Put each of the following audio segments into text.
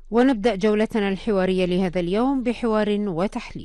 ونبدأ جولتنا الحوارية لهذا اليوم بحوار وتحليل.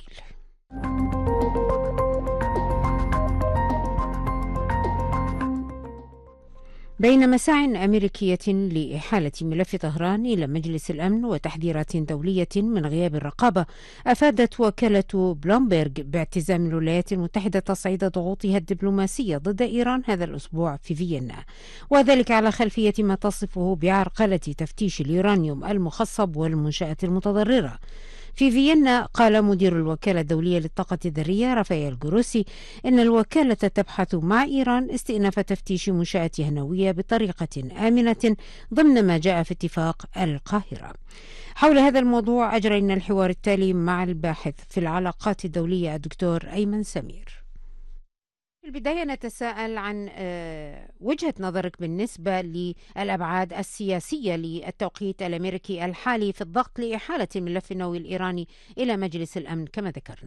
بين مساع أمريكية لإحالة ملف طهران إلى مجلس الأمن وتحذيرات دولية من غياب الرقابة، أفادت وكالة بلومبيرغ باعتزام الولايات المتحدة تصعيد ضغوطها الدبلوماسية ضد إيران هذا الأسبوع في فيينا، وذلك على خلفية ما تصفه بعرقلة تفتيش اليورانيوم المخصب والمنشآت المتضررة. في فيينا قال مدير الوكالة الدولية للطاقة الذرية رافائيل جروسي إن الوكالة تبحث مع إيران استئناف تفتيش منشآتها النووية بطريقة آمنة ضمن ما جاء في اتفاق القاهرة. حول هذا الموضوع أجرينا الحوار التالي مع الباحث في العلاقات الدولية الدكتور أيمن سمير. في البداية نتساءل عن وجهة نظرك بالنسبة للأبعاد السياسية للتوقيت الأمريكي الحالي في الضغط لإحالة الملف النووي الإيراني إلى مجلس الأمن كما ذكرنا.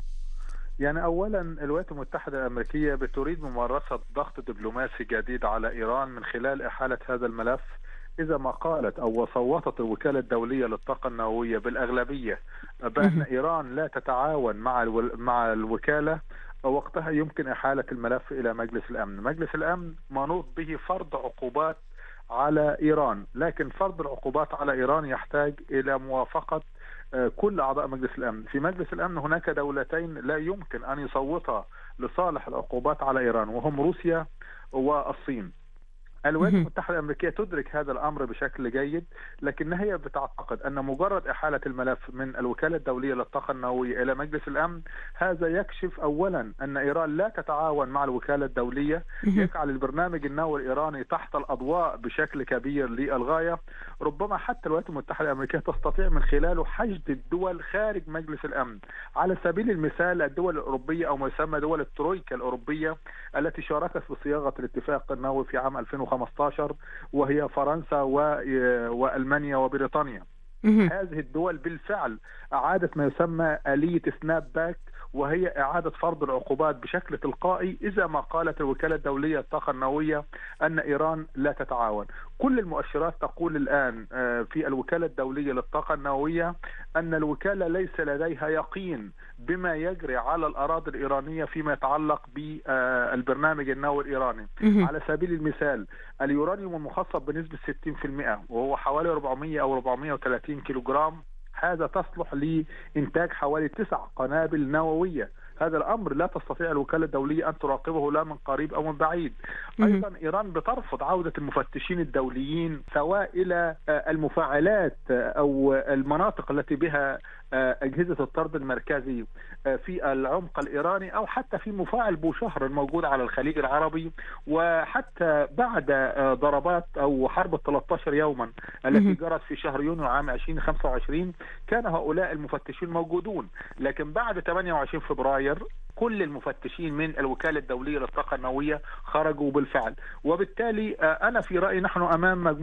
يعني أولا الولايات المتحدة الأمريكية بتريد ممارسة ضغط دبلوماسي جديد على إيران من خلال إحالة هذا الملف، إذا ما قالت أو صوتت الوكالة الدولية للطاقة النووية بالأغلبية بأن إيران لا تتعاون مع الوكالة، وقتها يمكن إحالة الملف إلى مجلس الأمن. مجلس الأمن منوط به فرض عقوبات على إيران، لكن فرض العقوبات على إيران يحتاج إلى موافقة كل أعضاء مجلس الأمن. في مجلس الأمن هناك دولتين لا يمكن أن يصوتا لصالح العقوبات على إيران، وهم روسيا والصين. الولايات المتحدة الأمريكية تدرك هذا الأمر بشكل جيد، لكنها هي بتعتقد أن مجرد إحالة الملف من الوكالة الدولية للطاقة النووية إلى مجلس الأمن هذا يكشف أولا أن إيران لا تتعاون مع الوكالة الدولية، يجعل البرنامج النووي الإيراني تحت الأضواء بشكل كبير للغاية. ربما حتى الولايات المتحدة الأمريكية تستطيع من خلاله حشد الدول خارج مجلس الأمن، على سبيل المثال الدول الأوروبية أو ما يسمى دول الترويكا الأوروبية التي شاركت في صياغة الاتفاق النووي في عام 2015، وهي فرنسا وألمانيا وبريطانيا. هذه الدول بالفعل أعادت ما يسمى آلية سناب باك، وهي إعادة فرض العقوبات بشكل تلقائي إذا ما قالت الوكالة الدولية للطاقة النووية أن إيران لا تتعاون. كل المؤشرات تقول الآن في الوكالة الدولية للطاقة النووية أن الوكالة ليس لديها يقين بما يجري على الأراضي الإيرانية فيما يتعلق بالبرنامج النووي الإيراني. على سبيل المثال اليورانيوم المخصب بنسبة 60%، وهو حوالي 400 أو 430 كيلوغرام، هذا تصلح لإنتاج حوالي 9 قنابل نووية. هذا الأمر لا تستطيع الوكالة الدولية أن تراقبه لا من قريب أو من بعيد. أيضا إيران بترفض عودة المفتشين الدوليين سواء إلى المفاعلات أو المناطق التي بها أجهزة الطرد المركزي في العمق الإيراني، أو حتى في مفاعل بوشهر الموجود على الخليج العربي. وحتى بعد ضربات أو حرب 13 يوما التي جرت في شهر يونيو عام 2025 كان هؤلاء المفتشين موجودون، لكن بعد 28 فبراير كل المفتشين من الوكالة الدولية للطاقة النووية خرجوا بالفعل. وبالتالي أنا في رأيي نحن أمام